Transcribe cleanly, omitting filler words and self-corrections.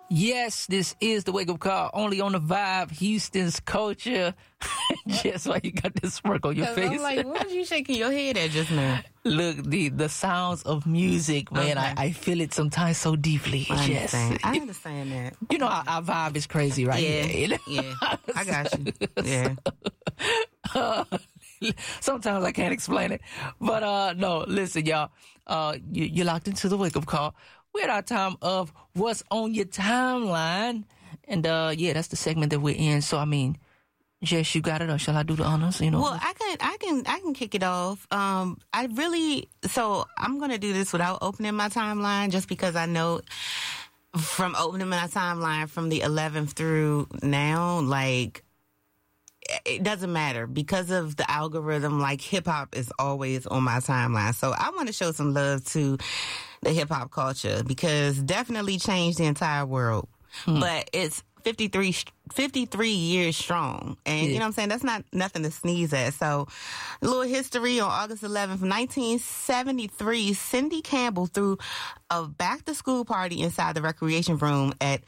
Yes, this is the wake up call only on the Vibe, Houston's culture. Just why you got this smirk on your face. I'm like, what are you shaking your head at just now? Look, the sounds of music, man. Okay. I feel it sometimes so deeply. I understand that. You know, our vibe is crazy, right? Yeah, yeah. I got you. Yeah. Sometimes I can't explain it. But no, listen, y'all. You're locked into the wake up call. We're at our time of what's on your timeline. And yeah, that's the segment that we're in. So I mean, Jess, you got it, or shall I do the honors? You know. Well, I can kick it off. So I'm gonna do this without opening my timeline, just because I know from opening my timeline from the 11th through now, like, it doesn't matter because of the algorithm. Like, hip hop is always on my timeline, so I want to show some love to the hip hop culture because definitely changed the entire world. But it's 53 years strong. And you know what I'm saying? That's not nothing to sneeze at. So a little history: on August 11th, 1973, Cindy Campbell threw a back to school party inside the recreation room at